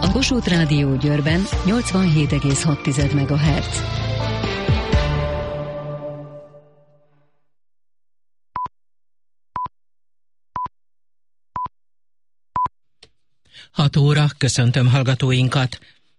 A Kossuth Rádió Győrben 87,6 MHz. Hat óra, köszöntöm hallgatóinkat!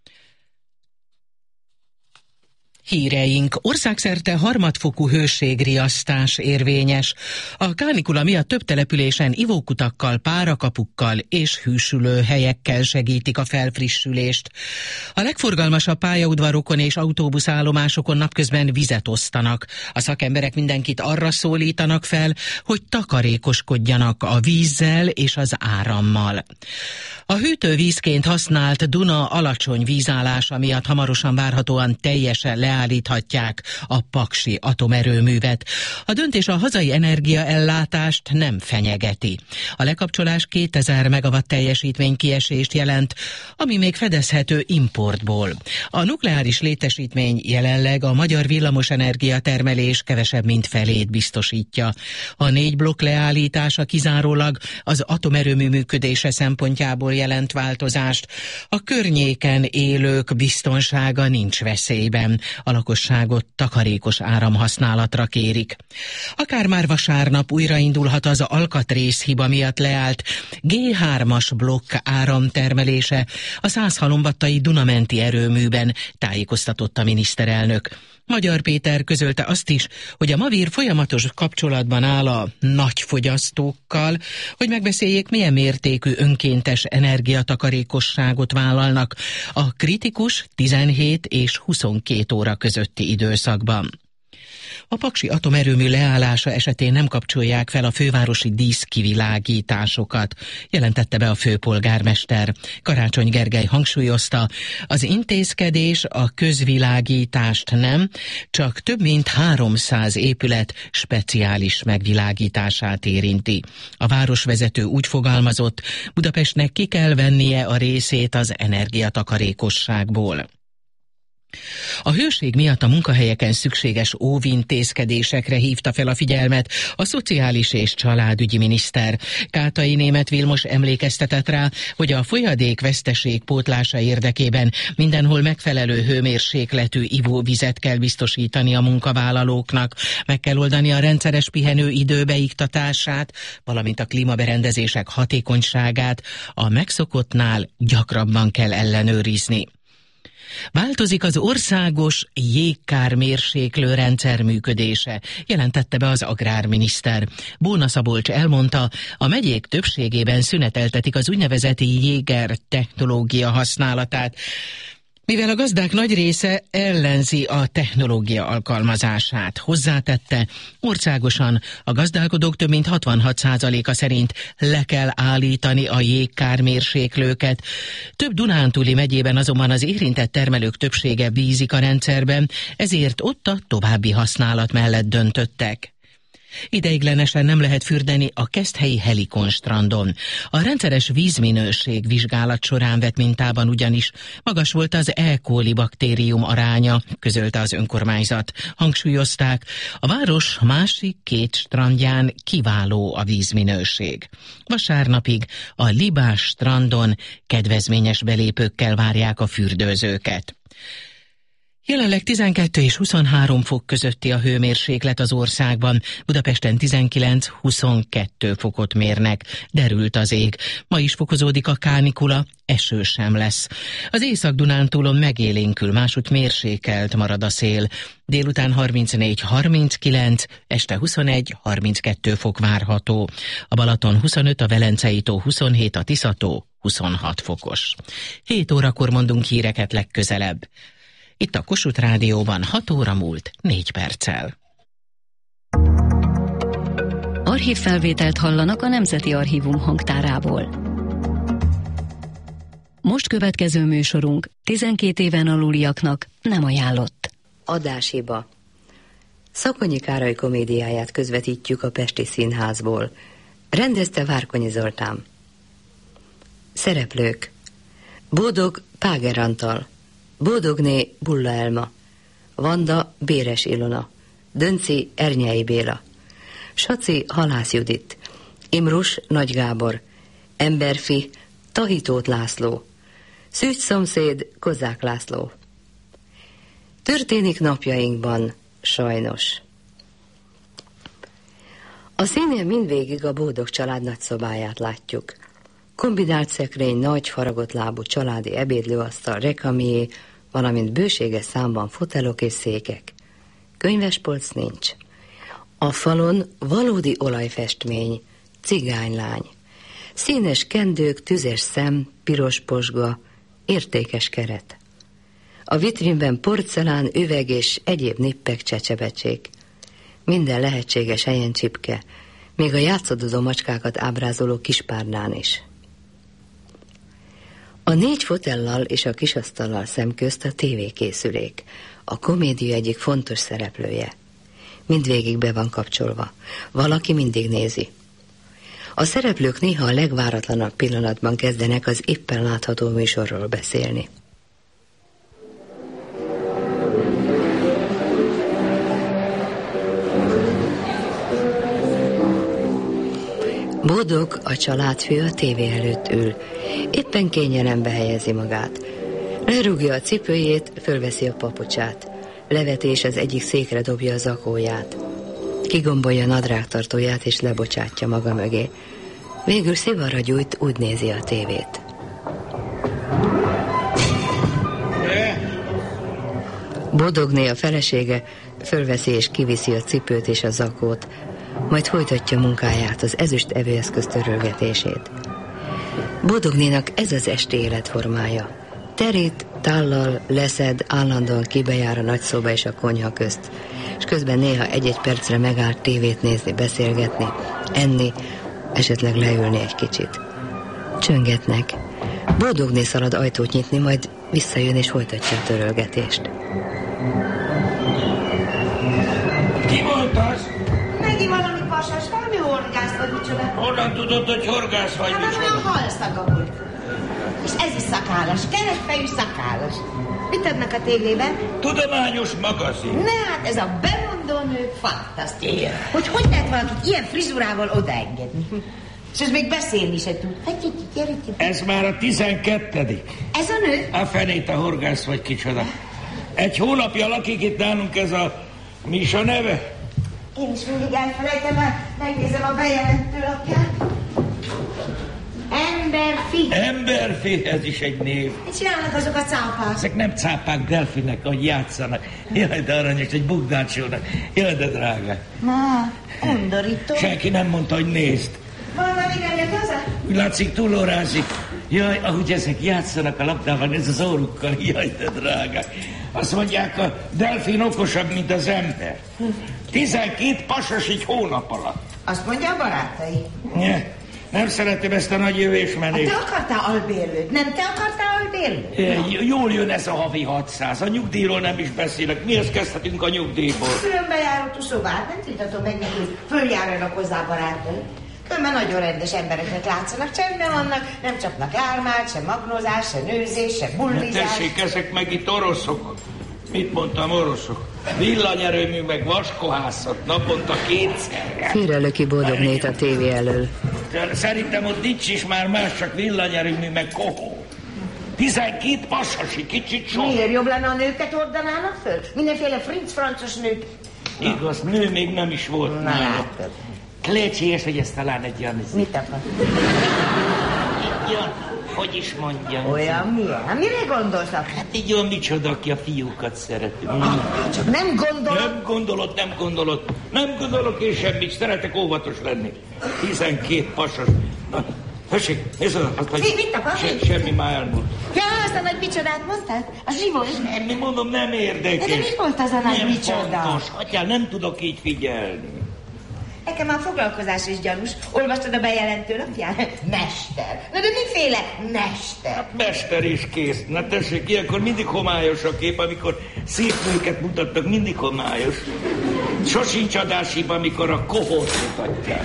Híreink: országszerte harmadfokú hőségriasztás érvényes. A kánikula miatt több településen ivókutakkal, párakapukkal és hűsülő helyekkel segítik a felfrissülést. A legforgalmasabb pályaudvarokon és autóbuszállomásokon napközben vizet osztanak. A szakemberek mindenkit arra szólítanak fel, hogy takarékoskodjanak a vízzel és az árammal. A hűtővízként használt Duna alacsony vízállása miatt hamarosan várhatóan teljesen leállíthatják a paksi atomerőművet. A döntés a hazai energiaellátást nem fenyegeti. A lekapcsolás 2000 megawatt teljesítmény kiesést jelent, ami még fedezhető importból. A nukleáris létesítmény jelenleg a magyar villamosenergia termelés kevesebb mint felét biztosítja. A 4 blokk leállítása kizárólag az atomerőmű működése szempontjából jelent változást. A környéken élők biztonsága nincs veszélyben. A lakosságot takarékos áramhasználatra kérik. Akár már vasárnap újraindulhat az alkatrészhiba miatt leállt G3-as blokk áramtermelése a 100 halombattai Dunamenti erőműben, tájékoztatott a miniszterelnök. Magyar Péter közölte azt is, hogy a Mavír folyamatos kapcsolatban áll a nagyfogyasztókkal, hogy megbeszéljék, milyen mértékű önkéntes energiatakarékosságot vállalnak a kritikus 17 és 22 óra közötti időszakban. A paksi atomerőmű leállása esetén nem kapcsolják fel a fővárosi díszkivilágításokat, jelentette be a főpolgármester. Karácsony Gergely hangsúlyozta, az intézkedés a közvilágítást nem, csak több mint 300 épület speciális megvilágítását érinti. A városvezető úgy fogalmazott, Budapestnek ki kell vennie a részét az energiatakarékosságból. A hőség miatt a munkahelyeken szükséges óvintézkedésekre hívta fel a figyelmet a szociális és családügyi miniszter. Kátai Németh Vilmos emlékeztetett rá, hogy a folyadékveszteség pótlása érdekében mindenhol megfelelő hőmérsékletű ivóvizet kell biztosítani a munkavállalóknak, meg kell oldani a rendszeres pihenőidő beiktatását, valamint a klímaberendezések hatékonyságát a megszokottnál gyakrabban kell ellenőrizni. Változik az országos jégkármérséklő rendszer működése, jelentette be az agrárminiszter. Bóna Szabolcs elmondta, a megyék többségében szüneteltetik az úgynevezett Jéger technológia használatát, mivel a gazdák nagy része ellenzi a technológia alkalmazását. Hozzátette, országosan a gazdálkodók több mint 66%-a szerint le kell állítani a jégkármérséklőket. Több dunántúli megyében azonban az érintett termelők többsége bízik a rendszerben, ezért ott a további használat mellett döntöttek. Ideiglenesen nem lehet fürdeni a keszthelyi Helikon strandon. A rendszeres vízminőség vizsgálat során vett mintában ugyanis magas volt az E. coli baktérium aránya, közölte az önkormányzat. Hangsúlyozták, a város másik 2 strandján kiváló a vízminőség. Vasárnapig a Libás strandon kedvezményes belépőkkel várják a fürdőzőket. Jelenleg 12 és 23 fok közötti a hőmérséklet az országban, Budapesten 19-22 fokot mérnek, derült az ég. Ma is fokozódik a kánikula, eső sem lesz. Az Észak-Dunántúlon megélénkül, másútt mérsékelt marad a szél. Délután 34-39, este 21-32 fok várható. A Balaton 25, a Velencei tó 27, a Tiszató 26 fokos. 7 órakor mondunk híreket legközelebb. Itt a Kossuth Rádióban 6 óra múlt 4 perccel. Archívfelvételt hallanak a Nemzeti Archívum hangtárából. Most következő műsorunk 12 éven aluliaknak nem ajánlott. Adáshiba. Szakonyi Károly komédiáját közvetítjük a Pesti Színházból. Rendezte Várkonyi Zoltán. Szereplők: Bódog Páger Antal, Bódogné Bulla Elma, Vanda Béres Ilona, Dönci Ernyei Béla, Saci Halász Judit, Imrus Nagy Gábor, Emberfi Tahitót László, Szűcs szomszéd Kozák László. Történik napjainkban, sajnos. A színél mindvégig a Boldog család nagyszobáját látjuk. Kombinált szekrény, nagy faragott lábú családi ebédlőasztal, rekamié, valamint bőséges számban fotelok és székek. Könyvespolc nincs. A falon valódi olajfestmény, cigánylány. Színes kendők, tüzes szem, piros posga, értékes keret. A vitrínben porcelán, üveg és egyéb nippek, csecsebecsék. Minden lehetséges helyen csipke, még a játszadozó macskákat ábrázoló kispárnán is. A 4 fotellal és a kisasztallal szemközt a tévékészülék, a komédia egyik fontos szereplője. Mindvégig be van kapcsolva. Valaki mindig nézi. A szereplők néha a legváratlanabb pillanatban kezdenek az éppen látható műsorról beszélni. Boldog, a családfő a tévé előtt ül. Éppen kényelembe helyezi magát. Lerúgja a cipőjét, fölveszi a papucsát. Leveti és az egyik székre dobja a zakóját. Kigombolja a nadrágtartóját és lebocsátja maga mögé. Végül szivarra gyújt, úgy nézi a tévét. Boldogné, a felesége, fölveszi és kiviszi a cipőt és a zakót, majd folytatja munkáját, az ezüst evőeszköz törölgetését. Boldognénak ez az esti életformája. Terít, tállal, leszed, állandóan kibejár a nagyszoba és a konyha közt, és közben néha egy-egy percre megállt tévét nézni, beszélgetni, enni, esetleg leülni egy kicsit. Csöngetnek. Boldogné szalad ajtót nyitni, majd visszajön és folytatja a törölgetést. Ki volt az? Megint valami pasas, valami horgász vagy micsoda. Honnan tudod, hogy horgász vagy micsoda? Hát olyan halszaga volt. És ez is szakállas, keresztfejű szakállas. Mit adnak a tévében? Tudományos magazin. Ne, hát ez a bemondó nő fantasztikus. Hogy lehet valakit ilyen frizurával odaengedni? És ez még beszélni se tud. Gyere. Ez már a 12. Ez a nő? A fenét, a horgász vagy kicsoda. Egy hónapja lakik itt nálunk ez a... Mi is a neve? Én is mindig elfelejtem, mert megnézem a bejelentő lapját. Emberfi. Emberfi, ez is egy név. Mit csinálnak azok a cápák? Ezek nem cápák, delfinek, ahogy játszanak. Jaj, de aranyos, egy bugdácsónak. Jaj, de drága. Na, undorító. Senki nem mondta, hogy nézd. Valami nem jött haza? Úgy látszik, túlórázik. Jaj, ahogy ezek játszanak a labdával, ez az órukkal. Jaj, de drága. Azt mondják, a delfin okosabb, mint az ember. 12 pasas egy hónap alatt. Azt mondja a barátai. Nem szeretem ezt a nagy jövésmenést. Te akartál albérlőt, nem te akartál albérlőt? Jól jön ez a havi 600. A nyugdíjról nem is beszélek. Mihez kezdhetünk a nyugdíjból? Különbejáratú szobát, nem tudhatom meg neki, hogy följárjanak hozzá barátai. Különben nagyon rendes embereknek látszanak, csendben vannak, nem csapnak ármát, se magnózás, se nőzés, se bullizás. Tessék, ezek meg itt oroszok. Mit mondtam, oroszok? Villanyerőmű meg vaskohászat naponta 2-szer. Félrelöki Boldognét a tévé elől. Szerintem ott nincs is már más, csak villanyerőmű meg kohó. 12 pasasi, kicsit sok. Miért jobb lenne, a nőket ordanának föl? Mindenféle frinc-francos nők. Igaz, nő még nem is volt. Na látod. Lehetséges, hogy ez talán egy olyan... Mit akar? Hogy is mondjam? Olyan milyen? Hát mire gondoltak? Hát így olyan micsoda, aki a fiúkat szereti. Csak nem gondolod? Nem gondolok én semmit, szeretek óvatos lenni. 12 pasas. Tessék, ez az, Mit akar? Semmi, már elmúlt. Ja, azt a nagy micsodát mondtad? A zsivos? Semmi, mondom, nem érdekes. De mi volt az a nagy micsoda? Fontos. Hagyjál, nem tudok így figyelni. Nekem már foglalkozás is gyanús. Olvastad a bejelentő lapján? Mester. Na de miféle mester? Hát mester is kész. Na tessék, ilyenkor mindig homályos a kép, amikor szép nőket mutatnak, mindig homályos. Sosincs adáshiba, amikor a kohót mutatják.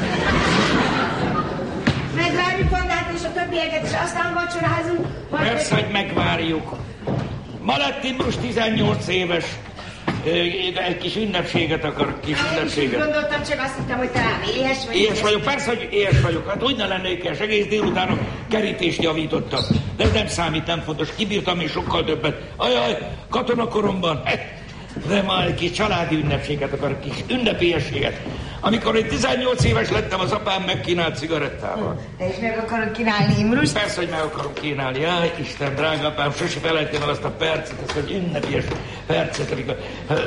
Megvárjuk Vandát és a többieket, és aztán vacsorázunk. Persze, hogy megvárjuk. Ma lett Imrus 18 éves. Egy kis ünnepséget akarok, kis ünnepséget. Gondoltam, csak azt hittem, hogy talán éhes vagy. Éhes vagyok, persze, hogy éhes vagyok. Hát hogy ne lennék éhes, egész délután a kerítést javítottam. De ez nem számít, nem fontos. Kibírtam én sokkal többet. Ajaj, katonakoromban. De ma egy kis családi ünnepséget akarok, kis ünnepélyességet. Amikor én 18 éves lettem, az apám megkínált cigarettával. Te is meg akarod kínálni Imrust? Persze, hogy meg akarom kínálni. Jaj, Isten, drága apám, sose felejtem el azt a percet, azt az ünnepélyes percet, amikor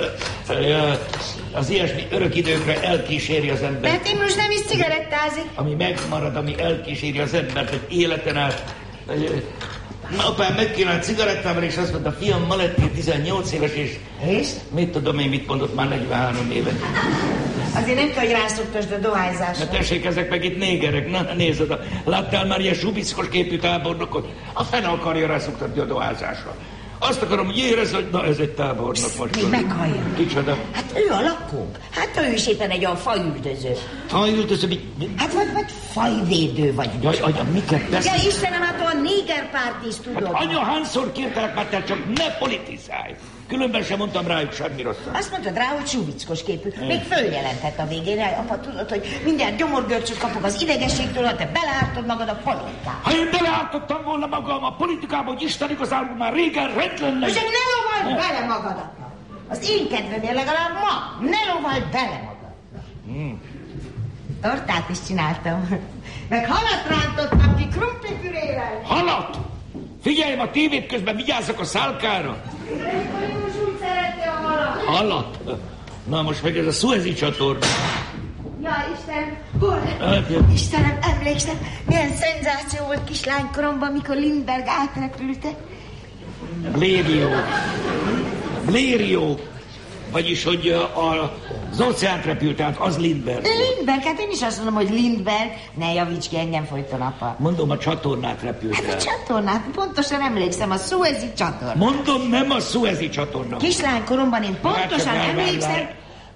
az ilyesmi örök időkre elkíséri az ember. Mert Imrus nem is cigarettázik. Ami megmarad, ami elkíséri az embert, hogy életen át. Apám megkínált cigarettával, és azt mondta, fiam, ma lettél 18 éves, és mit tudom én, mit mondott már 43 éve. Azért nem kell, hogy rászoktasd a dohányzásra. Na tessék, ezek meg itt négerek, na nézd, láttál már ilyen zsubickos képű tábornokot? A fene akarja rászoktatni a dohányzásra. Azt akarom, hogy érezd, hogy na ez egy tábornok most. Még meghallja. Kicsoda? Hát ő a lakónk. Hát ő is éppen egy olyan fajüldöző. Fajüldöző? Hát vagy fajvédő vagy. Jaj, anya, miket beszél? Ja, Istenem, hát a négerpárt is tudod. Hát anya, hányszor kértelek már, te csak ne politizálj. Különben sem mondtam rájuk semmi rosszat. Azt mondtad rá, hogy zsubickos képű. Még följelentett a végén. Apa, tudod, hogy mindjárt gyomorgörcsöt kapok az idegességtől, ha te beleártod magad a politikába. Ha én beleártottam volna magam a politikába, hogy Isten igazából már régen rend lenne. És ne lovald bele magadat. Az én kedvemért legalább ma ne lovald bele magadat. Tortát is csináltam. Meg halat rántottam ki krumplipürével. Halat? Figyelj, a tévét közben vigyázzak a szálkára. Most úgy szereti a halat. Halat? Na most meg ez a Suezi csatorna. Ja, Isten, hol? Istenem, emlékszem, milyen szenzáció volt kislánykoromban, mikor Lindbergh átrepülte. Blériot. Vagyis, hogy az óceánt repült át, az Lindbergh. Lindbergh, hát én is azt mondom, hogy Lindbergh. Ne javíts ki engem folyton, apa. Mondom, a csatornát repült el. Hát a csatornát, pontosan emlékszem, a Suezi csatorna. Mondom, nem a Suezi csatorna. Kislánykoromban én pontosan emlékszem.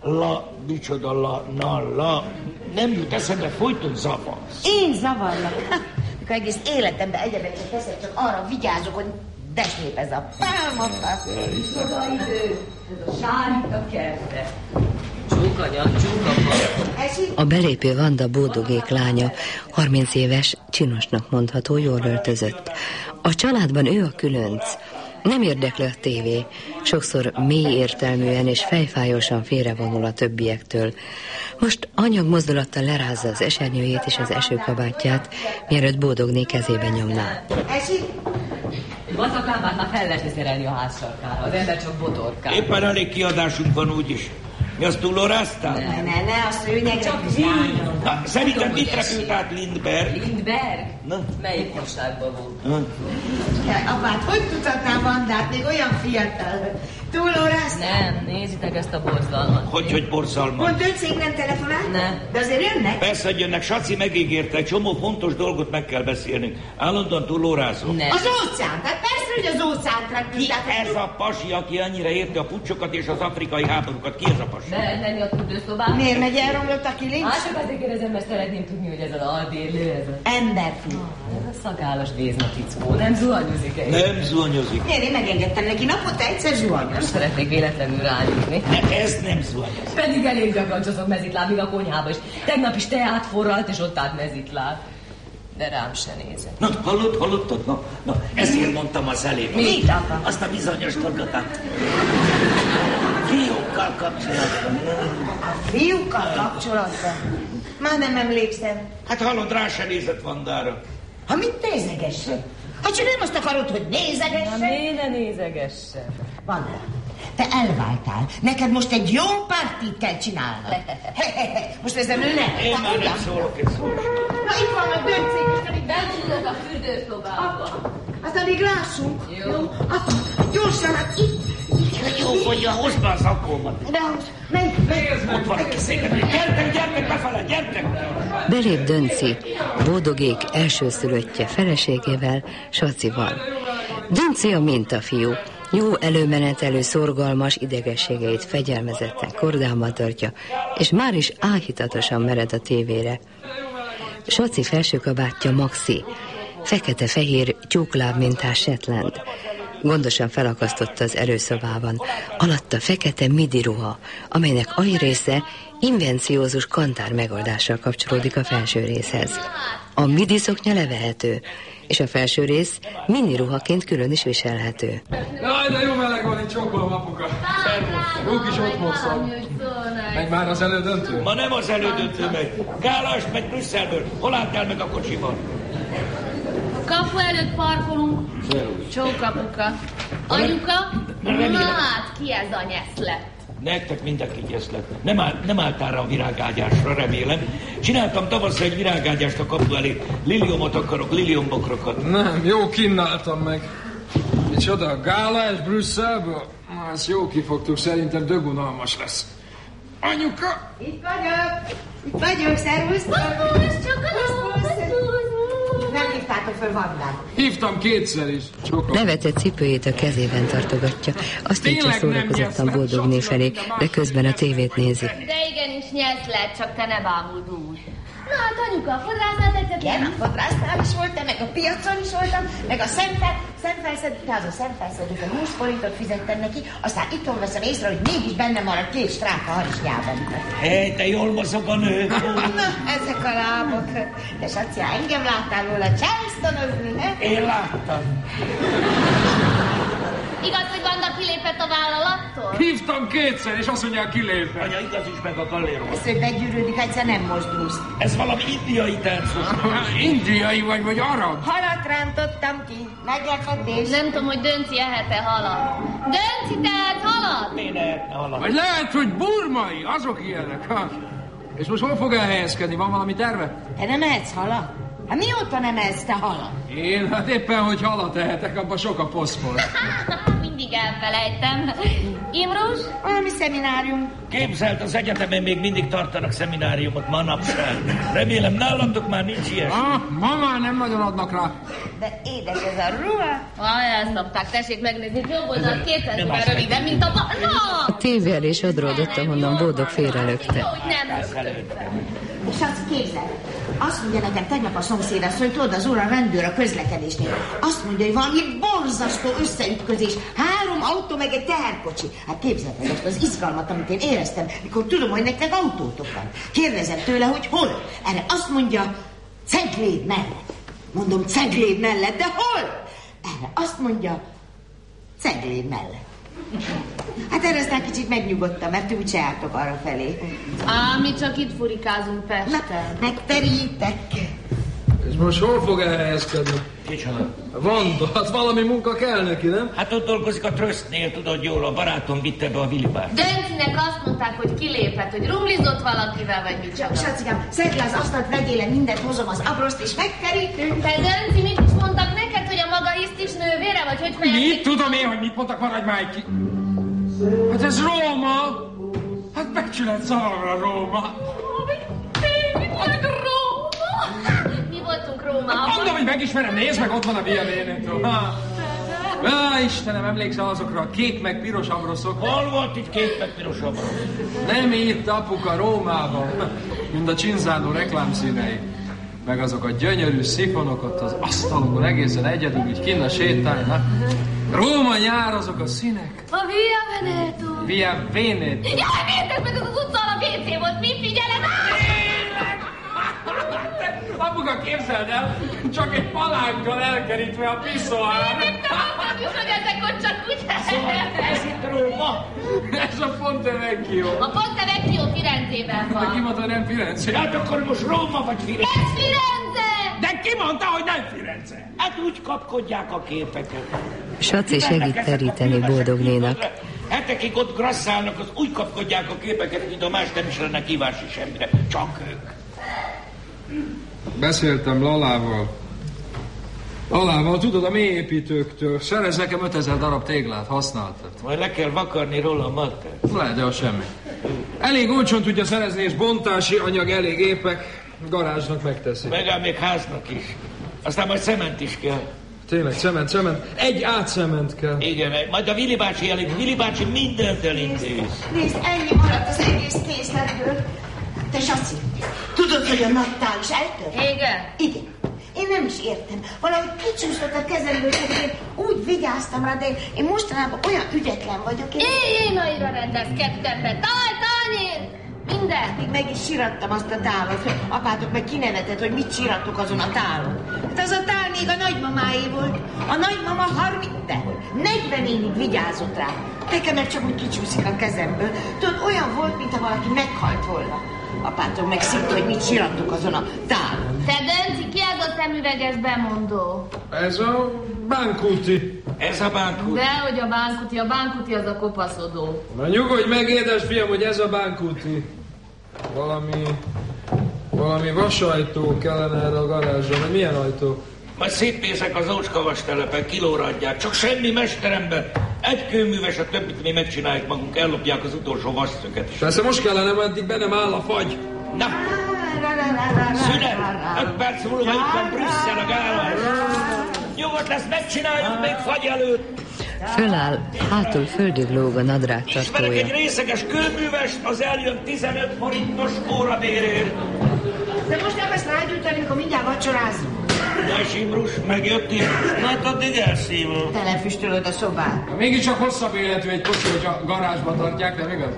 La. Nem jut eszembe, folyton zavarsz. Én zavarlak. Mikor egész életemben egyebet sem teszek, csak arra vigyázok, hogy desnép ez a pálmomba. Micsoda idő, ez a sárít a kertbe. Csókanya, csókapa. A belépő Vanda Bódogék lánya, 30 éves, csinosnak mondható, jól öltözött. A családban ő a különc. Nem érdekli a tévé, sokszor mély értelműen és fejfájósan félrevonul a többiektől. Most anyag mozdulattal lerázza az esernyőjét és az esőkabátját, mielőtt Bódogné kezébe nyomná. Esik? Vacakámát már fel lehet szerelni a ház sarkára, az ember csak botorkál. Éppen elég kiadásunk van úgyis. Mi azt túloráztál? Ne, a szőnyegre Csak is zsányom. Szerintem mit repült át Lindbergh? Lindbergh? Na? Melyik országban volt? Apát, hogy tudhatnál Vandát, még olyan fiatal? Túlóráztál? Nem, nézitek ezt a borzalmat. Hogy borzalmat? Pont öt nem telefonál? Nem. De azért jönnek? Persze, hogy jönnek, Saci megígérte, egy csomó fontos dolgot meg kell beszélnünk. Állandóan túlórázom. Nem. Az óceán, tehát persze, hogy az óceánt repült. Ki ez a pasi, aki annyira érti a pucsokat és az afrikai háborúkat? Ki ez a pasi? Be lehet menni a fürdőszobába? Miért megy elromlott a kilincs? Hát csak azért kérdezem, mert szeretném tudni, hogy ez az albérlő, ez az... Emberfiú. Ez a szakállas Gézna fickó, nem zuhanyozik-e? Nem zuhanyozik. Miért én megengedtem neki naponta egyszer zuhanyos? Szeretnék véletlenül ránézni. De ez nem zuhanyozik. Pedig elég gyakran csaszok mezitlábig a konyhába is. Tegnap is teát forralt, és ott állt mezitláb. De rám se nézett. Na, hallottad? Na, ezért mondtam az elébb. Mit, apa? Azt a bizonyos dolgokat. Fiúkkal kapcsolatban. Fiúkkal kapcsolatban? Már nem emlékszem. Hát hallod, rá se nézett Vandára. Ha mit nézegessen? Hát csak nem azt akarod, hogy Na, nézegessen? miért ne nézegessen? Vanda, te elváltál. Neked most egy jó partit kell csinálnod. Most ezen ő ne. Én már nem szólok egy szót. Na itt van a döntszék, és pedig Bentülök a fürdőszobába. azt addig lássunk. Jó. Gyorsan, hát itt. Jó, hogy hozd be az akkómat. De ahhoz, menj. Ott van a kiszéket. Gyertek befele, gyertek! Belép Dönci, Bódogék elsőszülöttje feleségével, Sacival. Dönci a mintafiú. Jó előmenetelő, szorgalmas, idegességeit fegyelmezetten kordában tartja, és már is áhítatosan mered a tévére. Saci felsőkabátja Maxi, fekete-fehér tyúkláb mintás Shetland. Gondosan felakasztotta az erőszobában. Alatta fekete midi ruha, amelynek alrésze invenciózus kantár megoldással kapcsolódik a felső részhez. A midi szoknya levehető, és a felső rész mini ruhaként külön is viselhető. Jaj, de jó meleg van, itt csókolom, apuka. Szervusz. Jó kis otthonszak. Megy már az elődöntő? Ma nem az elődöntő megy. Gálast megy Brüsszelből. Hol álltál meg a kocsiban? A kapu előtt parkolunk. Csók, apuka. Anyuka? Hát, ki ez a nyeszlet? Nektek mindenki gyeszlet. Nem álltál rá a virágágyásra, remélem. Csináltam tavasszal egy virágágyást a kapu elé. Liliomot akarok, liliombokrokat. Nem, jó kinnáltam meg. Micsoda, a gálás Brüsszelből? Ezt jó kifogtuk, szerintem dögunalmas lesz. Anyuka! Itt vagyok, szervusz! Nem hívtátok föl Vandát? Hívtam kétszer is. Levetett cipőjét a kezében tartogatja. Azt így szórakozottan boldogné felé, de közben a tévét nézi. De igenis nyeszlet, csak te ne bámuld úgy. Na hát anyuka, a fodrásznál tetszett? Igen, a fodrásznál is voltam, meg a piacon is voltam, meg a szemfelszedőt, a 20 forintot fizettem neki, aztán itthon veszem észre, hogy mégis benne marad 2 stráka harisnyában. Hé, te jól mozog a nő. Na, ezek a lábok. De Saci, engem láttál volna Charlestonozni, he? Én láttam. Igaz, hogy Vanda kilépett a vállalattól? Hívtam kétszer, és azt mondja, kilépve. Anya, igaz is meg a galléról. Ez, hogy meggyűrődik, egyszer nem mozdulsz. Ez valami indiai táncos. Indiai vagy arab? Halat rántottam ki, meglepetés. Nem tudom, hogy Dönci ehet-e halat. Dönci, tehet halat? Miért lehetne halat? Vagy lehet, hogy burmai, azok ilyenek. Ha. És most hol fog elhelyezkedni? Van valami terve? Te nem ehetsz halat? Hát mióta nem ehetsz te halat? Én? Hát éppen, hogy halat ehetek, abban sok a poszpor. Mindig elfelejtem. Imrus? Valami szeminárium. Képzeld, az egyetemen még mindig tartanak szemináriumot manapság. Remélem, nálatok már nincs ilyesmi. Ma már nem nagyon adnak rá. De édes ez a ruha. Elszapták, tessék megnézni, jobb oldalt 200 000 röviden, mint a A tévé elé sodródott, ahonnan boldog félrelökte. Jó, hogy nem És azt képzeld, azt mondja nekem tegnap a szomszéd, hogy tudod, az úr a rendőr a közlekedésnél. Azt mondja, hogy valami borzasztó összeütközés. 3 autó meg egy teherkocsi. Hát képzeld el azt az izgalmat, amit én éreztem, mikor tudom, hogy nektek autótok van. Kérdezem tőle, hogy hol. Erre azt mondja, Cegléd mellett. Mondom, Cegléd mellett, de hol? Erre azt mondja, Cegléd mellett. Hát erre aztán kicsit megnyugodtam, mert ti úgyse jártok arra felé. Mi csak itt furikázunk Pesten. Na, megterítek. És most hol fog elhelyezkedni? Kicsoda? Vanda, hát valami munka kell neki, nem? Hát ott dolgozik a Tröstnél, tudod jól, a barátom vitte be a Vilibárt. Döncinek azt mondták, hogy kilépett, hogy rumlizott valakivel, vagy micsoda. Sacikám, szedd le az asztalt, vegyél le mindent, hozom az abroszt, és megterítünk. Te Dönci, mit is mondtak neked, hogy a maga is nővére, vagy hogy fejezik? Mit tudom én, hogy mit mondtak, maradj már ki. Hát ez Róma. Hát becsület szarra Róma. Mi voltunk Rómában? Mondom, hogy megismerem, nézd meg, ott van a Via Veneto. Istenem, emlékszel azokra a kék meg piros abroszok? Hol volt itt kék meg piros abrosz? Nem itt, apuka, Rómában. Mint a Cinzano reklámszínei. Meg azok a gyönyörű szifonok ott az asztalokon egészen egyedül, így kinn a sétálnak. Róma nyár, azok a színek. A Via Veneto. Via Veneto. Jaj, miért meg az utca a WC volt? Mi figyelem? Apuka, képzeld el, csak egy palánkkal elkerítve a piszoár. Nem akarjuk, hogy ezek ott csak úgy. Szóval ez itt Róma? Ez a Ponte Vecchio. A Ponte Vecchio Firenzében De ki van. mondta, nem Firenze? Hát akkor most Róma vagy Firenze? Ez Firenze! De ki mondta, hogy nem Firenze? Hát úgy kapkodják a képeket. Saci segít teríteni boldognénak. Hetekig ott grasszálnak, az úgy kapkodják a képeket, mint a más nem is lenne kíváncsi semmire. Csak ők. Beszéltem Lalával. Lalával, tudod, a mélyépítőktől. Szerez nekem 5000 darab téglát, használtat. Majd le kell vakarni róla a mattert. Lehet, de az semmi. Elég olcsón tudja szerezni, és bontási anyag elég épek. Garázsnak megteszi. Megáll még háznak is. Aztán majd cement is kell. Tényleg, cement. Egy átcement kell. Igen, majd a Vili bácsi elég. Vili bácsi mindent elintéz. Nézd, ennyi maradt az egész készletből. Te Saci, tudod, hogy a naptál is eltört? Igen. Igen. Én nem is értem. Valahogy kicsúszott a kezemből, hogy én úgy vigyáztam rá, de én mostanában olyan ügyetlen vagyok. Én nagyra rendezkedtem be. Tányér! Minden. Még meg is sirattam azt a tálot. Apátok meg kinevetett, hogy mit sirattok azon a tálon. Hát az a tál még a nagymamáé volt. A nagymama 40 évig vigyázott rá. Nekem meg csak úgy kicsúszik a kezemből. Tudod, olyan volt, mintha valaki meghalt volna. Apátok meg szitta, hogy mit sirattok azon a tálon. Te Dönci, ki az a szemüveges bemondó? Ez a Bánkuti. Ez a Bánkuti. Dehogy a Bánkuti az a kopaszodó. Na nyugodj meg, édes fiam, hogy ez a Bánkuti. Valami vasajtó kellene erre a garázsra, vagy milyen ajtó? Majd szétnézek az ócskavas telepen, kilóra adják. Csak semmi mesterember. Egy kőműves, a többit mi megcsináljuk magunk, ellopják az utolsó vasszöket is. Persze most kellene, meddig be nem áll a fagy. Na! Szünet! 5 perc múlva itt van Brüsszel a gálás. Nyugodt lesz, megcsináljuk még fagy előtt. Föláll, hátul földig lóg a nadrág Ismerek tartója. egy részeges kőművest, az eljön 15 forintos órabérért. De most elvesz rágyújtani, amikor mindjárt vacsorázunk. De Imrus, megjöttél? Hát addig elszívol. Telefüstölöd a szobát. Mégiscsak hosszabb életű egy kocsi, hogy a garázsba tartják, nem igaz?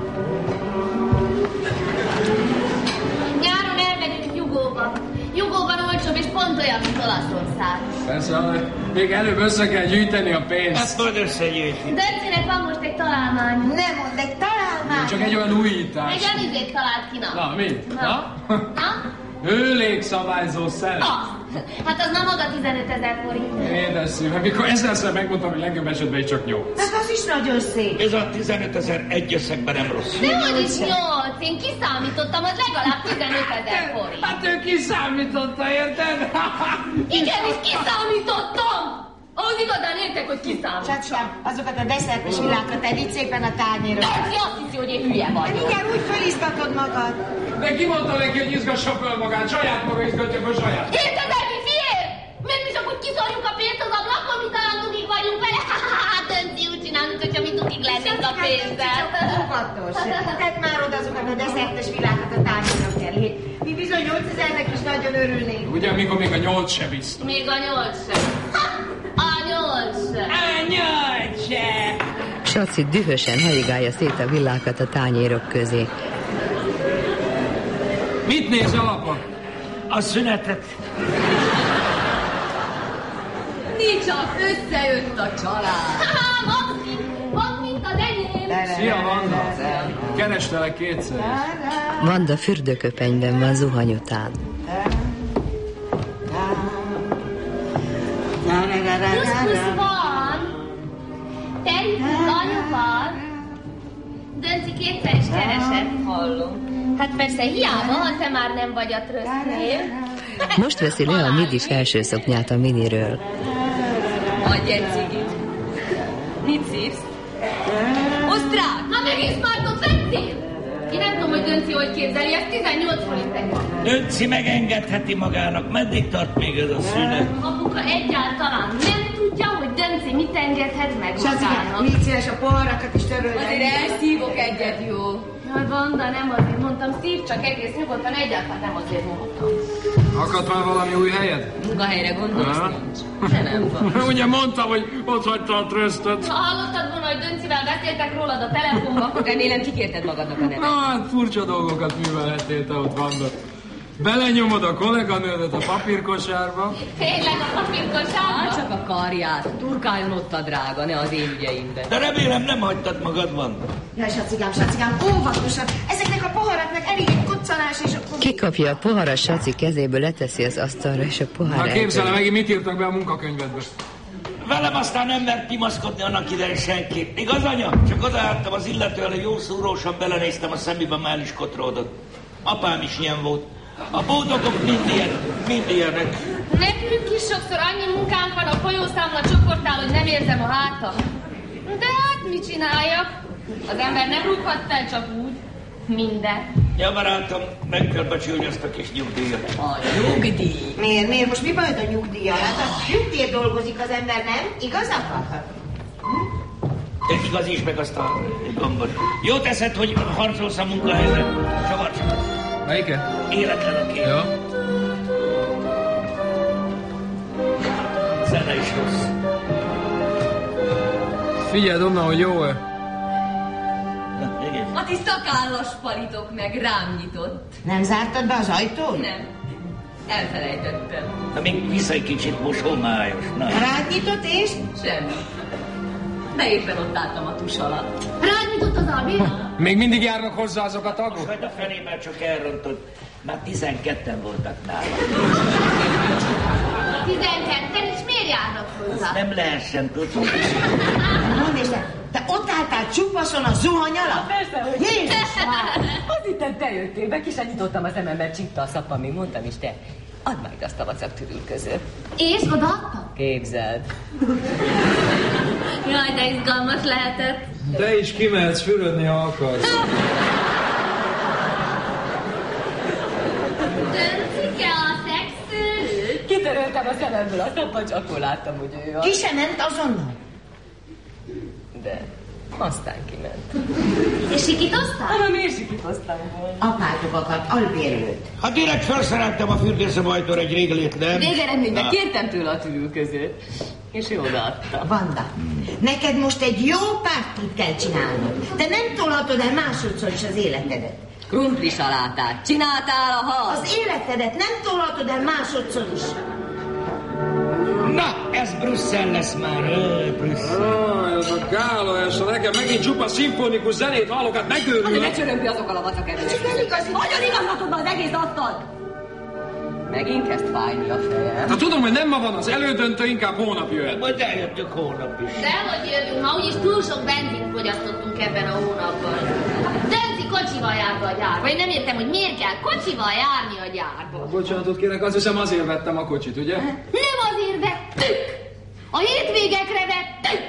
Nyáron elmegyünk Jugóba. Jugóban olcsóbb és pont olyan, mint Olaszország. Persze, még előbb össze kell gyűjteni a pénzt. Ezt majd összegyűjti. Döncinek van most egy találmány. Nem mondd, egy találmány. Csak egy olyan újítás. Egy Elizét talált ki, na. Na, mi? Na? Hőlégszabályzó szer. Hát az na maga 15 000 forint. Édes szív, amikor ezerszer megmondtam, hogy legjobb esetben is csak 8. Hát az is nagyon szép. Ez a 15 000 egy összegben nem rossz. Dehogy is 8, én kiszámítottam, az legalább 15 000 forint. Hát ő kiszámította, érted? Igenis, kiszámítottam! Ahhoz igazán értek, hogy kiszámítom. Csacskám, azokat a desszertes világokat te vidd szépen a tányérra. Dönci azt hiszi, hogy én hülye De vagyok. mindjárt úgy fölizgatod magad. De ki mondta neki, hogy izgassa föl magát? Saját maga izgatja föl saját. Érted, Elvi, fiér? Miért mi csak úgy kiszorjuk a pénzt az ablakon, mi talán dugig vagyunk vele? Dönci úgy csinál, mint hogyha mi dugig lennénk a pénzzel. Óvatos. Tedd már oda azokat a desszertes világokat a tányérra kellé. Mi bizony 8000-nek is nagyon örülnénk. Ugye, amikor még a 8 se biztos. Még a 8 sem. A 8 sem. A 8 sem. Saci dühösen hajigálja szét a villákat a tányérok közé. Mit nézel, apa? A szünetet. Mi csak összejött a család. Van, mint az enyém. Szia, Vanda! Kerestelek kétszer. Vanda fürdőköpenyben van zuhany után. Plusz van. Terítünk anyukat. Dönci kétszer is keresett. Hallom. Hát persze hiába, ha te már nem vagy a trösztnél. Most veszi le a midis első szoknyát a miniről. Adj egy cigit. Mit szívsz? Osztrák! Ha meg Smartot vettél? Én nem tudom, hogy Dönci hogy képzeli, ez 18 forint neked. Dönci megengedheti magának. Meddig tart még ez a szünet? Apuka egyáltalán nem tudja, hogy Dönci mit engedhet meg Csacikám, magának. légy szíves a poharakat is törölj. Azért elszívok egyet, jó? Jaj, Vanda, nem azért mondtam, szív csak egész nyugodtan, egyáltalán nem azért mondtam. Akadt már valami új helyed? Munkahelyre gondolsz? Nincs. De nem van. Ugye mondtam, hogy ott hagyta a trösztöt. Ha hallottad volna, hogy Döncivel beszéltek rólad a telefonban, akkor Remélem kikérted magadnak a nevet. Na, hát furcsa dolgokat művelhettél te ott, Vanda. Belenyomod a kolléganődet a papírkosárba. tényleg a papírkosárba. Hát csak a karját. Turkáljon ott a drága, ne az én ügyeimben. De remélem nem hagytad magad, Vanda. Jaj, sacikám, óvatosan. Ezeknek a poharaknak elég egy koccanás, és akkor... Kikapja a poharat Saci kezéből, leteszi az asztalra, és a pohár Hát képzelem, eltöri. megint mit írtak be a munkakönyvedbe? Velem aztán nem mert kimaszkodni annak idején senki. Igaz, anya? Csak odaálltam az illető elé, jó szúrósan belenéztem a szemébe, már is kotródott. Apám is ilyen volt. A boldogok mind ilyenek. Nekünk is sokszor annyi munkánk van a folyószámla csoportnál, hogy nem érzem a hátam. De hát mit csináljak? Az ember nem rúghat fel csak úgy. Minden. Ja, barátom, meg kell becsülni azt a kis nyugdíjat. A nyugdíj. Miért? Most mi bajod a nyugdíjjal? Hát a nyugdíjért dolgozik az ember, nem? Igaz, apa? Te igazíts meg azt a gombot. Jó teszed, hogy harcolsz a munkahelyre. Csavarcs. Melyiket? Életlen a kép. Ja. benne is rossz. Figyeld onnan, hogy jó-e. A ti szakállas palitok meg rám nyitott. Nem zártad be az ajtót? Nem. Elfelejtettem. Na még vissza egy kicsit, most homályos. Na. Rád nyitott és? Semmi. De éppen ott álltam a tus alatt. Rád nyitott az Albi? Még mindig járnak hozzá azok a tagok? Majd a fenével csak elrontott. Már 12-en voltak nála. 12-en, és miért járnak hozzá? Azt nem lehessen tudni. Mondd és te ott álltál csupaszon a zuhany alatt? Persze, hogy Jézus már! Az itt te jöttél be, ki sem nyitottam a szemem, mert csípta a szappan, még mondtam is, te add meg azt a vacak törülközőt. És odaadta? Képzeld. Jaj, de izgalmas lehetett. Te is kimehetsz fürödni, ha akarsz. Döntike a szexőrült? Kitöröltem a szememből a szappan, csak akkor láttam, hogy ő Ki sem ment azonnal? De aztán kiment. És sikítoztál? Hát, miért sikítoztam volna? Apátok akart albérlőt. Hát direkt felszereltem a fürdőszobajtól egy réglét, nem? Végeredményben kértem tőle a törülközőt, és ő odaadta. Vanda, neked most egy jó pártit kell csinálnod. Te nem tolhatod el másodszor is az életedet. Krumpli salátát csináltál a hal? Az életedet nem tolhatod el másodszor is. Na, ez Brüsszel lesz már. Brüsszel. Ez a gála, ez a nekem megint csupa szimfonikus zenét hallok, hát megőrül. Azért ne csörömpi azokkal a vacak erőnek. Nagyon igazatod van az egész asztal! Megint kezd fájni a fejem. Hát tudom, hogy nem ma van az elődöntő, inkább hónap jöhet. Majd eljöttök hónap is. Dehogy jövünk, ma úgyis túl sok benzint fogyasztottunk ebben a hónapban. Dönci kocsival jár be a gyárba. Én nem értem, hogy miért kell kocsival járni a gyárba. Bocsánatot kérek, azt hiszem azért vettem a kocsit, ugye? Nem azért vettük! A hétvégekre vettük!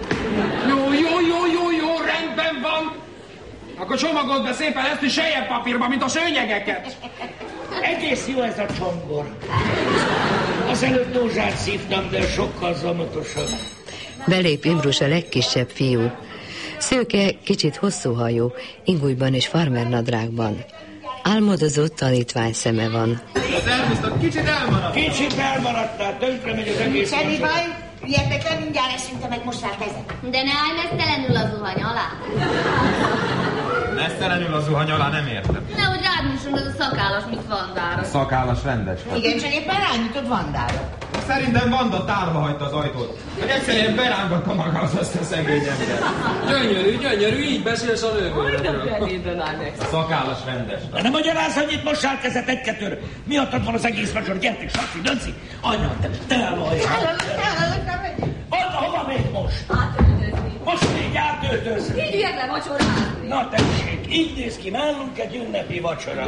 Jó, rendben van. Akkor csomagold be szépen ezt is selyempapírba, mint a szőnyegeket. Egész jó ez a csongor. Azelőtt Dózsát szívtam, de sokkal zamatosabb. Belép Imrus, a legkisebb fiú. Szőke, kicsit hosszú hajú, ingújban és farmernadrágban. Álmodozott tanítvány szeme van. Szervusztok, kicsit elmaradtál, tönkre megy az egész. Semmi baj, üljetek le, mindjárt esünk, te meg most rá kezet. De ne állj mesztelenül a zuhany alá. Mesztelenül a zuhany alá, nem értem. Nehogy rád nyisson az a szakállas, mint Vandára. Szakállas rendes. Igen, csak éppen rányitod Vandára. Szerintem Vanda tárba hagyta az ajtót. Hogy egyszerűen berángatta magához azt a szegény embert. Gyönyörű, így beszélsz a nővőről. A szakállas rendes. De nem magyarázz, hogy itt mossál kezet egy-kettőre. Miattad van az egész vacsor, gyertek, Saci, Dönci. Anya, te elvaj. Vanda, hova még most? Átöltözni. Most még átöltözni. Így jöjjek le vacsorázni. Na tessék, így néz ki nálunk egy ünnepi vacsora.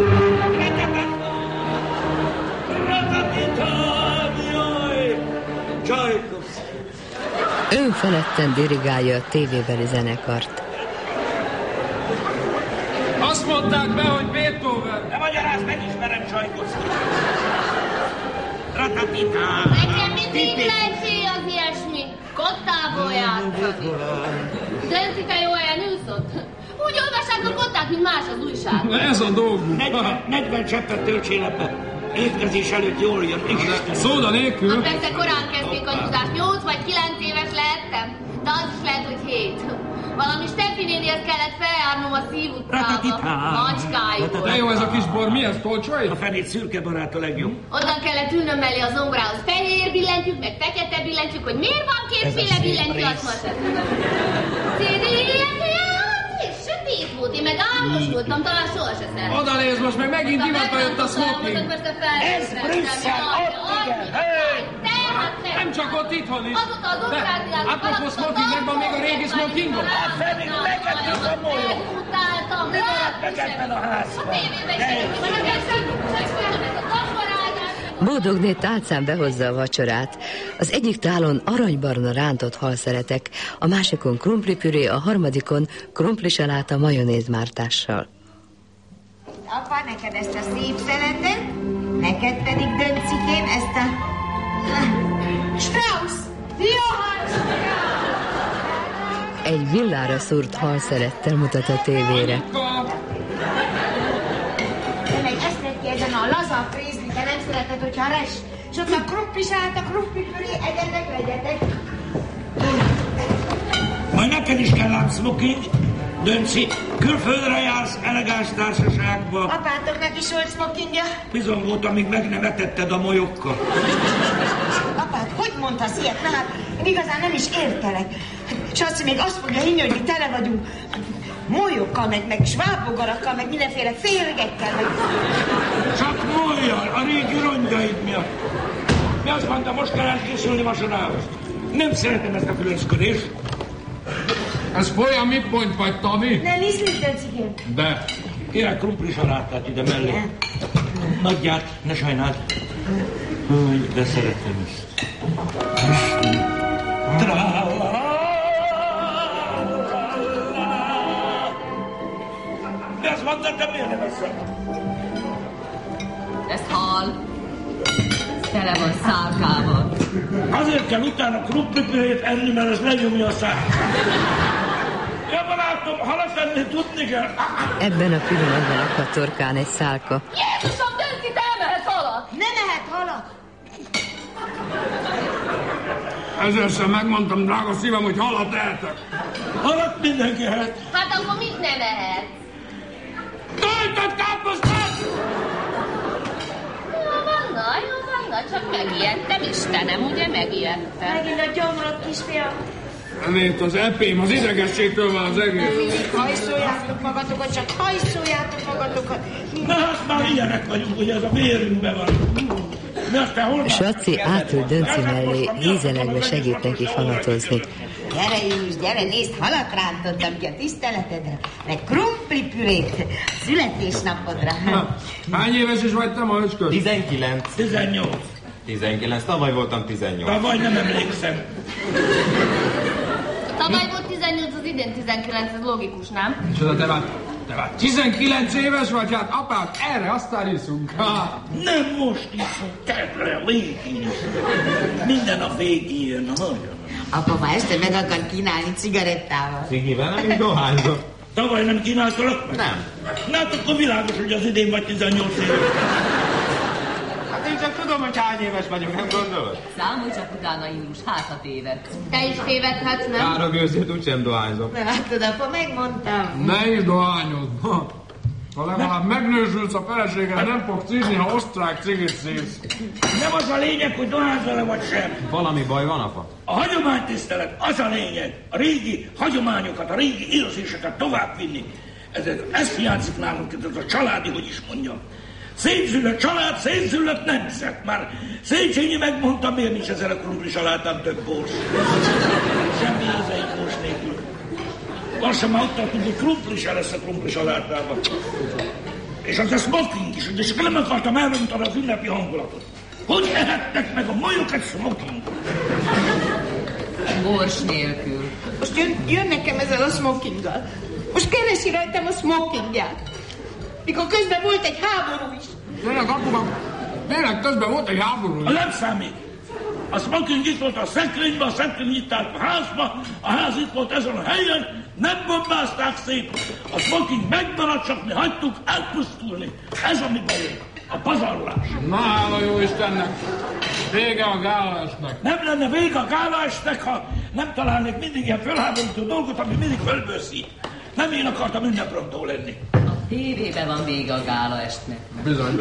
Csajkovszki. Önfeledten dirigálja a tévébeli zenekart. Azt mondták be, hogy Beethoven. Ne magyarázz, megismerem Csajkovszki. Ratatita. Nekem mindig lejtsé az ilyesmi. Kottából játszani. Dönci, te jó helyen ülsz ott? Úgy olvassák a kottát, mint más az újságban. Ez a dolgunk. 40 cseppet töltsél ebbe. Étkezés előtt jól jön. Szóda nélkül. Hát persze korán kezdték a nyúzást. 8 vagy 9 éves lehettem. De az is lehet, hogy 7. Valami Steffi nénihez kellett feljárnom a szívutcába. Macskájuk. De jó ez a kis bor, mi ez, tolcsai? A fenét szürke barát a legjobb. Onnan kellett ülnöm mellé a zongrához. Fehér billentyűk, meg fekete billentyűk, hogy miért van kétféle billentyű, azt mondta. És sötét volt, én meg álmos voltam, talán sohasem szerettem. Oda nézd, most meg megint divatba jött a smoking. Ez Brüsszel, ott igen, hely! Nem csak ott, itthon is. Azóta az osztrákvilág... Apropó smoking, megvan még a régi smokingot? A fenét, neked is a molyom! Megutáltam, Mi maradt meg ebben a házban? a tévében is Boldogné tálcán behozza a vacsorát. Az egyik tálon aranybarna rántott halszeletek, a másikon krumplipüré, a harmadikon krumplisaláta majonézmártással. Apa, neked ezt a szép szeletet, neked pedig, Döncikém, ezt a... Strauss! Johann Strauss! Egy villára szúrt halszelettel mutat a tévére. Te meg ezt neki ezen a laza frézni, te nem szereted, hogyha res és ott a krumplis állt, a krumplipüré, egyetek, legyetek. Majd neked is kell ám smoking, Dönci. Külföldre jársz elegáns társaságba. Apátoknak is volt smokingja. Bizony volt, amíg meg nem etetted a molyokkal. Apád, hogy mondhasz ilyet? Na hát, én igazán nem is értelek. Saci még azt fogja hinni, hogy mi tele vagyunk molyokkal, meg svábbogarakkal, meg mindenféle férgekkel, meg... Csak molyjal, a régi rongyaid miatt. Mi azt mondta, most kell elkészülni vacsorához. Nem szeretem ezt a különszködést. Ez folyam mit pont vagy, Tami? Ne liszlik, Döncikém. De. Kérek krumplis salátát ide mellé. Nagyját, ne sajnáld. Hogy de szeretem ezt. De azt mondtad, de miért nem eszem? Ezt hal. Tele van szálkával. Azért kell utána krumplipürét enni, mert ez lenyomja a szám. Ja, barátom, halat enni tudni kell. Ebben a pillanatban akadt torkán egy szálka. Jézusom, Dönci, te emelhetsz halat! Ne mehet halat! Ezerszer megmondtam, drága szívem, hogy halat ehetek. Halat mindenki ehet. Hát akkor mit nem ehet? Töltött káposztát! Jó vanna, csak megijedtem, Istenem, ugye megijedtem. Megint a gyomrot, kisfiam. Itt az epém, az idegességtől van az egész. Mindig hajszoljátok magatokat, csak hajszoljátok magatokat. Na hát már ilyenek vagyunk, hogy ez a vérünkben van. Saci átült Dönci mellé, hézelegve segít neki falatozni. Gyere, Jézus, gyere, nézd, halat rántottam ki a tiszteletedre, meg krumplipürét születésnapodra. Hány éves is vagy te, Majocska? 19. 18. 19, tavaly voltam 18. Tavaly nem emlékszem. Tavaly volt 18, az idén 19, ez logikus, nem? Micsoda, te már 19 éves vagy? Hát apát, erre aztán iszunk. Nem most iszunk, kedre, a végén. Minden a végén jön, Apa már este meg akar kínálni cigarettával. Cigivel nem is dohányzok. Tavaly nem kínáltalak meg? Nem. Na hát akkor világos, hogy az idén vagy 18 éves. Hát én csak tudom, hogy hány éves vagyok, nem gondolod? Számolj csak utána, Indus, hát ha téved. Te is tévedhetsz, nem? Kár a gőzét, úgysem dohányzok. Nem látod, apa, megmondtam. Ne is dohányod. Ha legalább megnősülsz a feleséged, nem fog cízni, ha osztrák cigit szívsz. Nem az a lényeg, hogy dohányzol-e vagy sem. Valami baj van, apa? A hagyománytisztelet az a lényeg. A régi hagyományokat, a régi érzéseket továbbvinni. Ez hiányzik nálunk, ez a családi, hogy is mondjam. Szétszülött család, szétszülött nemzet. Már Széchenyi megmondta, miért nincs ezen a krumplis salátán több bors. Semmi ízeik bors nélkül. Lassan már ott tartunk, hogy krumplis lesz a krumplis salátában. És az a smoking is, és nem akartam elrontani az ünnepi hangulatot. Hogy ehettek meg a majok egy smoking? Bors nélkül. Most jön nekem ezzel a smokinggal. Most keresi rajtam a smokingját. Mikor közben volt egy háború is. Tényleg, apukám, tényleg közben volt egy háború is. Nem számít. A smoking itt volt a szekrényben, a szekrény itt állt a házba, a ház itt volt ezen a helyen, nem bombázták szét. A smoking megmaradt, csak mi hagytuk elpusztulni. Ez a mi bajunk. A pazarlás. Na, hála jó Istennek. Vége a gálaesnek. Nem lenne vége a gálaesnek, ha nem találnék mindig ilyen fölháborító dolgot, ami mindig fölbőszít. Nem én akartam ünneprontó lenni. A tévében van vége a gálaestnek. Bizony.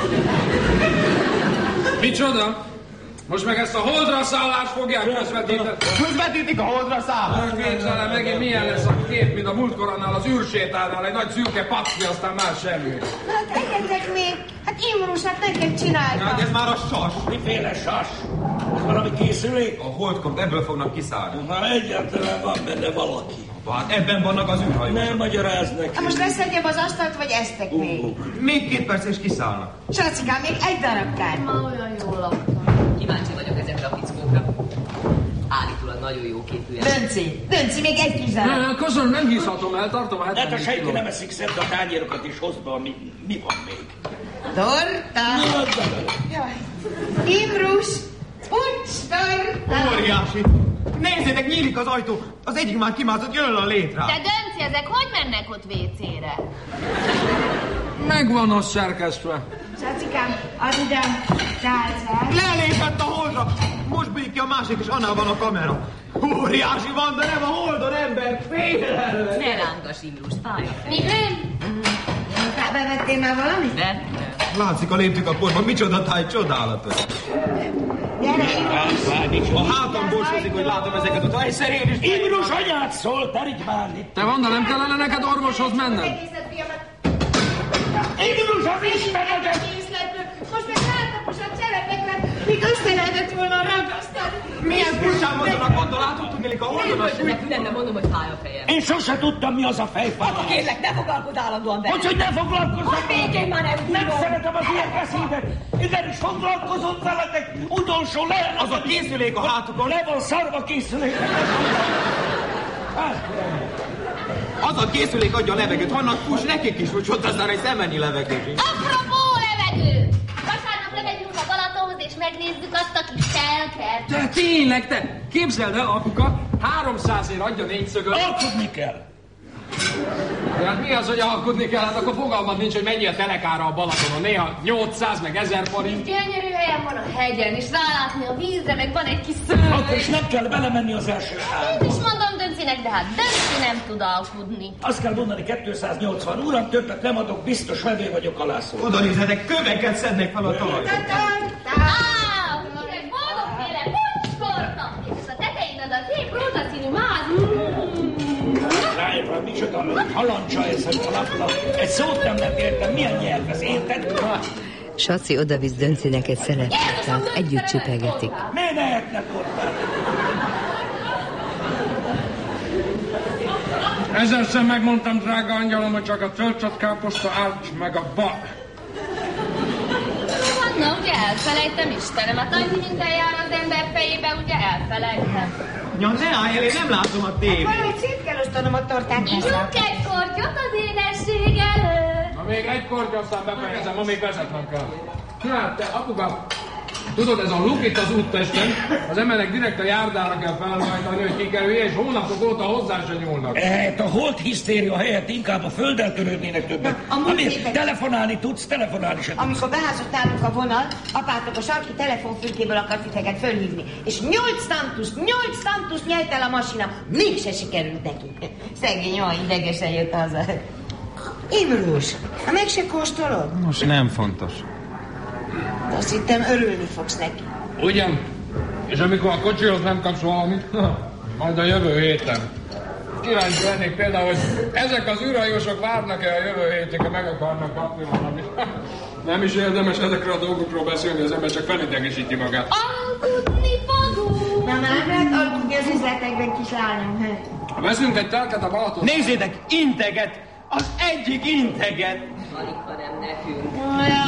Micsoda? Most meg ezt a holdra szállást fogják közvetíteni. Közvetítik a holdra szállást. Képzelem megint milyen lesz a kép, mint a múltkor annál az űrsétánál, egy nagy szürke packi, aztán már semmi. Hát egyetek még. Hát Imrusnak nekem csináltam. Hát ez már a sas. Miféle sas? Ez valami készülék? A holdkont ebből fognak kiszállni. Már egyáltalán van benne valaki. Hát ebben vannak az űrhajók. Nem magyaráz neki. Hát most leszedjem az asztalt, vagy eztek még? Még 2 perc és kiszállnak. Sacikám, még egy darab kár. Ma olyan jól laktam. Kíváncsi vagyok ezekre a fickókra. Állítólag nagyon jó képűek. Dönci, még egy kis darab. Köszönöm, nem hiszhatom el, tartom a Hát 70 ha senki kilót. nem eszik szedd a tányérokat és hozd be, mi van még? Torta. Jaj. Imrus, ucs, torta. Óriási. Nézzétek, nyílik az ajtó. Az egyik már kimászott, jön a létre. Te Dönci, ezek hogy mennek ott WC-re? Megvan az szerkesztve. Sacikám, Lackám, add ide a tálcát. Lelépett a holdra! Most bújik ki a másik, és annál van a kamera. Óriási van, de nem a holdon, ember! Félelme! Ne rángass, Imrus, fáj a fej. Migrén? Bevettél már valamit? De? Látszik a léptük-a micsoda táj, csodálatos. Gyere, Imrus! A hátam borsodik, hogy látom ezeket a tájszer én is. Imrus anyát szól, teríts már itt. Te Vanda, nem kellene neked orvoshoz menned? Imrus az Istenedet! Most meg rátapos a cselepek, mert még össze lehetett volna ragasztani. Milyen furcsán mondanak, gondolátok, tudnélik a holdon a súly. Nem mondom, hogy fáj a fejem. Én sose tudtam, mi az a fejfájás. Akkor kérlek, ne foglalkozz állandóan velem. Hogy ne foglalkozzak? Végén már nem Nem tudom. szeretem az ilyen beszédet. Igenis foglalkozom veletek. Utolsó le... Az a készülék a hátukon. Le van szarva készülék. Az a készülék adja a levegőt, vannak fuss nekik is, hogy ott aztán egy szemennyi levegőt. Apropó levegő! Vasárnap lemegyünk a Balatonhoz, és megnézzük azt a kis telket. Te tényleg, te! Képzeld el, apuka, 300-ért adja 4 szögöt. Alkudni kell. Hát mi az, hogy alkudni kell? Hát akkor fogalmad nincs, hogy mennyi a telekára a Balatonon. Néha 800, meg 1000 forint. Gyönyörű helyen van a hegyen, és rálátni a vízre, meg van egy kis szőr. Akkor is nem kell belemenni az első Én hárba. is mondom Döncinek, de hát Dönci nem tud alkudni. Azt kell mondani 280, uram, többet nem adok, biztos vevő vagyok alászó. Oda nézzetek, köveket szednek fel a talajt. Hideg boldogféle puncskorta, és a tetején az a szép rózsaszínű máz. Rájövő, micsoda halancsa ez a lapla. Egy szót nem értem, milyen nyelv ez, érted? Saci odavisz Döncinek egy szelettartát, együtt csipegetik. Miért ne lehetne portál? Ezerszer megmondtam, drága angyalom, hogy csak a töltsött káposzta árt, meg a ba. Na, ugye elfelejtem, Istenem, hát annyi minden jár az ember fejébe, ugye elfelejtem. Ja, ne állj el, én nem látom a tévét. Valahogy szét kell osztanom a tortát. Ígyunk egy kortyot az édesség előtt. Ha még egy kortya, aztán befejezem, ma még vezetnem kell. Hát, te, apuka, tudod, ez a luk itt az úttesten, az emberek direkt a járdára kell felhajtani, hogy kikerülje, és hónapok óta hozzá se nyúlnak. Hát a holt hisztéria helyett inkább a földdel törődnének többet. Amit telefonálni tudsz, telefonálni se tudsz. Amikor beházott nálunk a vonal, apátok a sarki telefonfülkéből akart titeket fölhívni. És 8 tantus nyelt el a masina. Mégse sikerült neki. Szegény olyan idegesen jött haza. Imrus, meg se kóstolod? Most nem fontos. De azt hittem, örülni fogsz neki. Ugyan? És amikor a kocsihoz nem kapsz valamit, majd a jövő héten. Kíváncsi lennék például, hogy ezek az űrhajósok várnak-e a jövő hétig, ha meg akarnak kapni valamit. Nem is érdemes ezekről a dolgokról beszélni, az ember csak felidegesíti magát. Alkudni fogunk. Na már lehet alkudni az üzletekben, kislányom. Veszünk egy telket a Balaton. Nézzétek, integet! Az egyik integet! Alig, ha nem nekünk.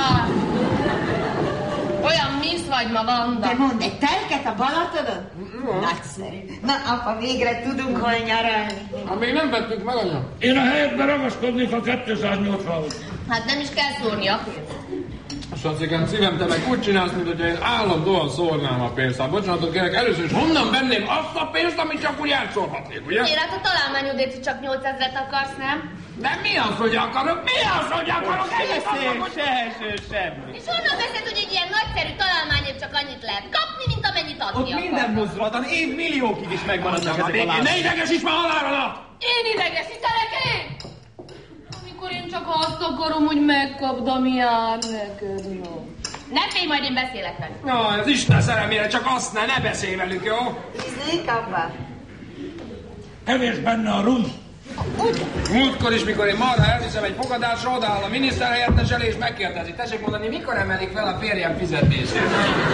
Olyan misz vagy ma, Vanda. De mondd, egy telket a Balatonon? Nagyszerű. Na, apa, végre tudunk hol nyaralni. Ha még nem vettük meg, anya. Én a helyetben ragaszkodnék a 280-hoz. Hát nem is kell szórnia. Sacikám, szívem, te meg úgy csinálsz, mint hogyha én állandóan szórnám a pénzt. Hát bocsánatot kérek, először is honnan venném azt a pénzt, amit csak úgy elszórhatnék, ugye? Én hát a találmányodért csak 8000-et akarsz, nem? De mi az, hogy akarok? Mi az, hogy akarok? Semmi. És honnan veszed, hogy egy ilyen nagyszerű találmányért csak annyit lehet kapni, mint amennyit adni Ott minden mozdulatan évmilliókig is megmaradnak ezek a lábak. Ne idegesíts már halálra! Én idegesítelek én? Amikor én csak azt akarom, hogy megkapd, ami jár neked, no. Ne félj, majd én beszélek velük. Na, ez Isten szerelmére, csak azt ne beszélj velük, jó? Ízlik, apa? Kevés benne a rum. Múltkor is, mikor én marha elviszem egy fogadásra, odaáll a miniszterhelyettes elé és megkérdezi. Tessék mondani, mikor emelik fel a férjem fizetését?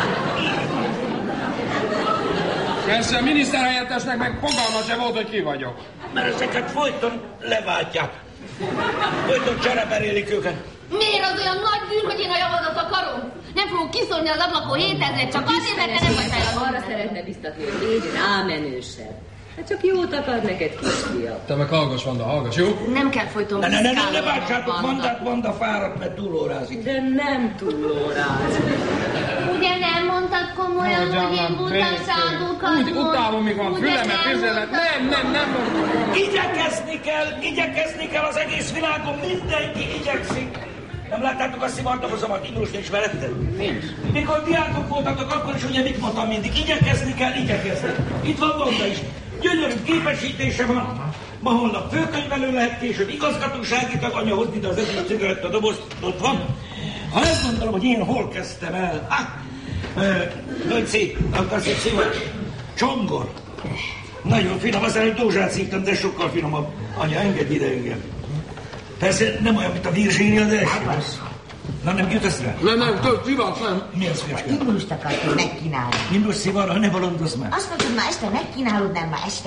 Persze a miniszterhelyettesnek meg fogalma sem volt, hogy ki vagyok. Mert ezeket folyton leváltják. Folyton csereberélik őket. Miért az olyan nagy bűn, hogy én a javadat akarom? Nem fogok kiszólni az ablakon 7000, csak azért, mert te nem vagy el. Arra szeretne biztatni, hogy légy rámenősebb. Hát csak jót akar neked, kisfiam. Te meg hallgass, Vanda, hallgass, jó? Nem kell folyton Ne viszkálni, váltsátok, Vanda fáradt, mert túlórázik. De nem túlóráz. Ugye nem mondtad komolyan, hogy én butaságokat Úgy utálom, míg van fülemet, érzelet. Nem mondom. Igyekezni kell az egész világon, mindenki igyekszik. Nem láttátok a szivardomozomat? Indulsz nincs veletted? Nincs. Mikor diákok voltatok, akkor is ugye mit mondtam mindig? Igyekezni kell, igyekezni. Itt van Gonda is. Gyönyörű képesítése van. Ma holnap főkönyvelő lehet, később igazgatósági tag, anya hozd ide az ezüst cigarett a dobozt, ott van. Ha ezt gondolom, hogy én hol kezdtem el. Lőci, akarsz egy szívet? Csongor. Nagyon finom, aztán egy dózsát szívtam, de sokkal finomabb. Anya, engedj ide engem. Persze nem olyan, mint a Virginia, de ez. Na, nem gyűjtesz rá? Nem, több szivart nem. Mi az, fiaskám? Indulust akartam megkínálni. Indulsz szivarra, ne bolondozz már. Azt mondtad, ma este megkínálod, nem ma este.